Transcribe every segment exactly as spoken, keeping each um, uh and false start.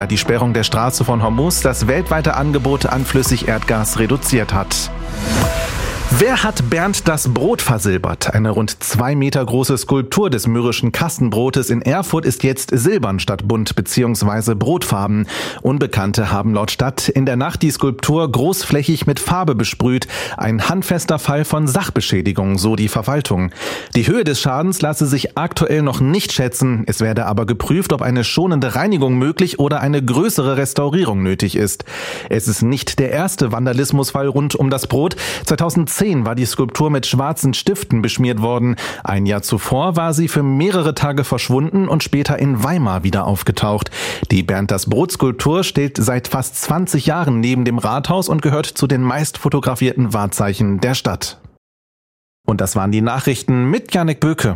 die Sperrung der Straße von Hormuz das weltweite Angebot an Flüssigerdgas reduziert hat. Wer hat Bernd das Brot versilbert? Eine rund zwei Meter große Skulptur des mürrischen Kastenbrotes in Erfurt ist jetzt silbern statt bunt bzw. brotfarben. Unbekannte haben laut Stadt in der Nacht die Skulptur großflächig mit Farbe besprüht. Ein handfester Fall von Sachbeschädigung, so die Verwaltung. Die Höhe des Schadens lasse sich aktuell noch nicht schätzen. Es werde aber geprüft, ob eine schonende Reinigung möglich oder eine größere Restaurierung nötig ist. Es ist nicht der erste Vandalismusfall rund um das Brot. zweitausendzehn war die Skulptur mit schwarzen Stiften beschmiert worden. Ein Jahr zuvor war sie für mehrere Tage verschwunden und später in Weimar wieder aufgetaucht. Die Bernd das Brot-Skulptur steht seit fast zwanzig Jahren neben dem Rathaus und gehört zu den meist fotografierten Wahrzeichen der Stadt. Und das waren die Nachrichten mit Jannik Böke.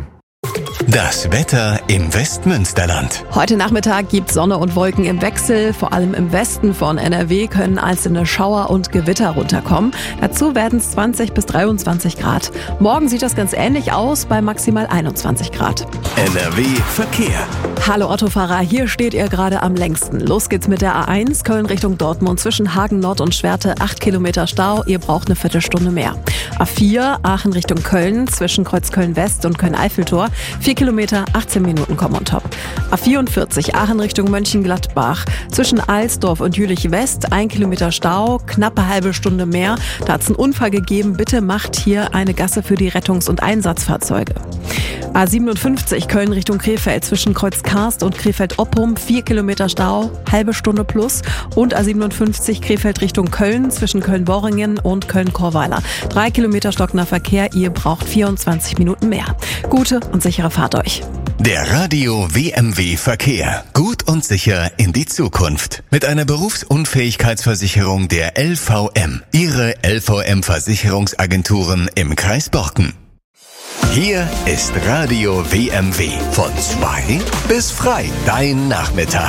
Das Wetter im Westmünsterland. Heute Nachmittag gibt Sonne und Wolken im Wechsel. Vor allem im Westen von N R W können einzelne Schauer und Gewitter runterkommen. Dazu werden es zwanzig bis dreiundzwanzig Grad. Morgen sieht das ganz ähnlich aus bei maximal einundzwanzig Grad. N R W Verkehr. Hallo Autofahrer, hier steht ihr gerade am längsten. Los geht's mit der A eins, Köln Richtung Dortmund zwischen Hagen Nord und Schwerte, acht Kilometer Stau. Ihr braucht eine Viertelstunde mehr. A vier, Aachen Richtung Köln zwischen Kreuzköln West und Köln-Eiffeltor. vier Kilometer, achtzehn Minuten kommen on top. A vierundvierzig, Aachen Richtung Mönchengladbach. Zwischen Alsdorf und Jülich West, ein Kilometer Stau, knappe halbe Stunde mehr. Da hat es einen Unfall gegeben. Bitte macht hier eine Gasse für die Rettungs- und Einsatzfahrzeuge. A siebenundfünfzig, Köln Richtung Krefeld zwischen Kreuzkarst und Krefeld-Oppum, vier Kilometer Stau, halbe Stunde plus. Und A siebenundfünfzig, Krefeld Richtung Köln zwischen Köln-Worringen und Köln-Korweiler. Drei Kilometer stockender Verkehr, ihr braucht vierundzwanzig Minuten mehr. Gute und sichere Fahrt euch. Der Radio W M W Verkehr. Gut und sicher in die Zukunft. Mit einer Berufsunfähigkeitsversicherung der L V M. Ihre L V M-Versicherungsagenturen im Kreis Borken. Hier ist Radio W M W. Von zwei bis frei. Dein Nachmittag.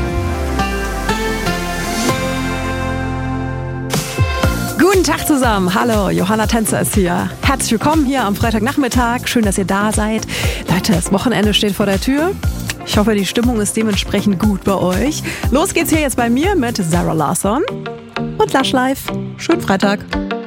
Guten Tag zusammen. Hallo, Johanna Tänzer ist hier. Herzlich willkommen hier am Freitagnachmittag. Schön, dass ihr da seid. Leute, das Wochenende steht vor der Tür. Ich hoffe, die Stimmung ist dementsprechend gut bei euch. Los geht's hier jetzt bei mir mit Sarah Larsson und Lush Life. Schönen Freitag.